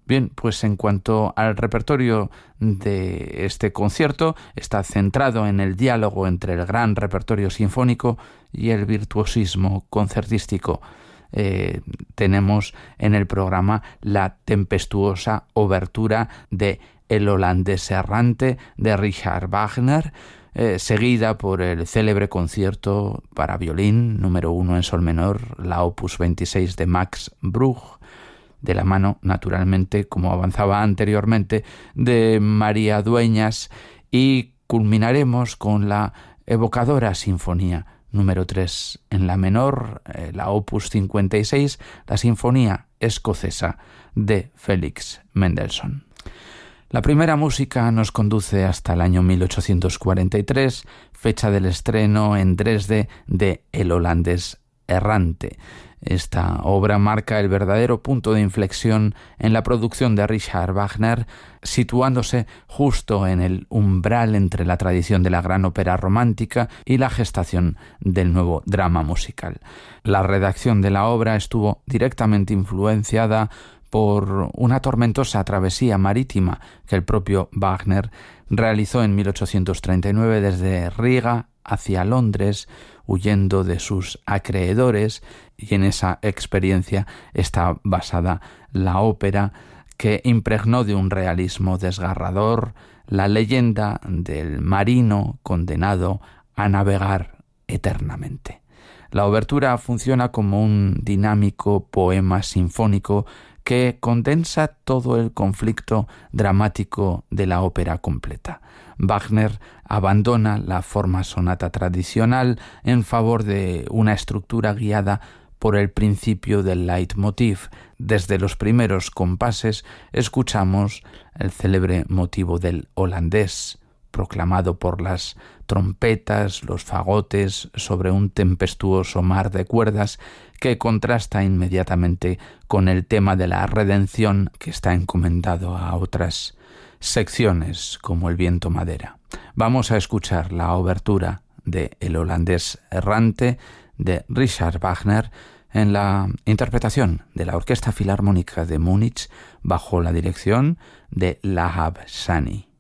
Bien, pues en cuanto al repertorio de este concierto, está centrado en el diálogo entre el gran repertorio sinfónico y el virtuosismo concertístico. Tenemos en el programa la tempestuosa obertura de El holandés errante de Richard Wagner, seguida por el célebre concierto para violín número 1 en sol menor, la opus 26 de Max Bruch, de la mano, naturalmente, como avanzaba anteriormente, de María Dueñas, y culminaremos con la evocadora sinfonía número 3 en la menor, la opus 56, la sinfonía escocesa de Félix Mendelssohn. La primera música nos conduce hasta el año 1843, fecha del estreno en Dresde de El holandés errante. Esta obra marca el verdadero punto de inflexión en la producción de Richard Wagner, situándose justo en el umbral entre la tradición de la gran ópera romántica y la gestación del nuevo drama musical. La redacción de la obra estuvo directamente influenciada por una tormentosa travesía marítima que el propio Wagner realizó en 1839 desde Riga hacia Londres, huyendo de sus acreedores, y en esa experiencia está basada la ópera, que impregnó de un realismo desgarrador la leyenda del marino condenado a navegar eternamente. La obertura funciona como un dinámico poema sinfónico que condensa todo el conflicto dramático de la ópera completa. Wagner abandona la forma sonata tradicional en favor de una estructura guiada por el principio del leitmotiv. Desde los primeros compases escuchamos el célebre motivo del holandés, proclamado por las trompetas, los fagotes, sobre un tempestuoso mar de cuerdas que contrasta inmediatamente con el tema de la redención, que está encomendado a otras secciones como el viento madera. Vamos a escuchar la obertura de El holandés errante de Richard Wagner en la interpretación de la Orquesta Filarmónica de Múnich bajo la dirección de Lahab Sani.